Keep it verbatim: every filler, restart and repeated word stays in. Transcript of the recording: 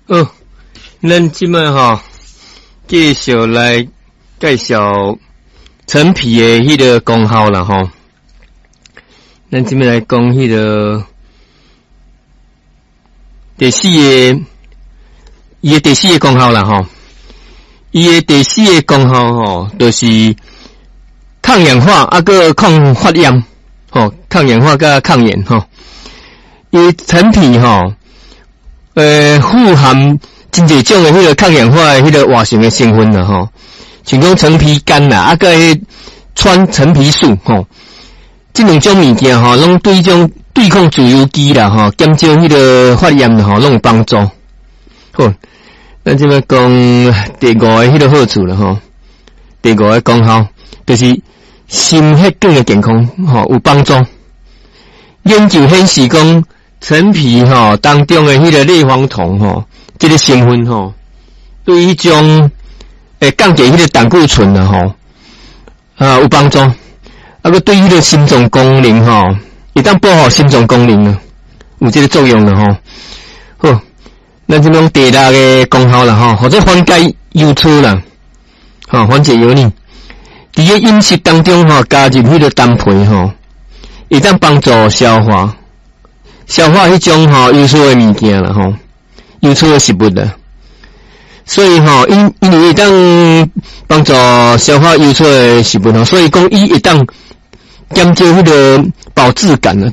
哦，咱即摆吼继续来介绍陈皮的迄个功效啦吼。咱即摆来讲迄个第四个，伊的第四个功效啦吼。伊的第四个功效吼，就是抗氧化啊个抗发炎吼，抗氧化甲抗炎吼。伊陈皮吼。呃，富含真侪种的迄个抗氧化的迄个活性的成分啦吼，像讲陈皮苷啦，啊个迄川陈皮素吼，这两种物件吼，拢对种对抗自由基啦吼，减少迄个发炎啦吼，拢有帮助。好，咱即摆讲第五个迄个好处啦吼，第五个功效就是心血管的健康吼有帮助。研究显示讲。陈皮吼当中的迄个类黄酮吼，这个成分吼，对于迄种诶降低迄个胆固醇啊吼啊有帮助。啊个对于迄个心脏功能吼，会当保护心脏功能啊，有这个作用的吼。好，咱这种第六个功效啦吼，或者缓解忧愁啦，吼缓解忧虑。伫个饮食当中吼，加入迄个蛋皮吼，会当帮助消化。消化迄种吼油粗的物件啦吼，油粗的食物啦，所以吼因因为当帮助消化油粗的食物吼，所以讲伊会当减少迄个饱质感啊。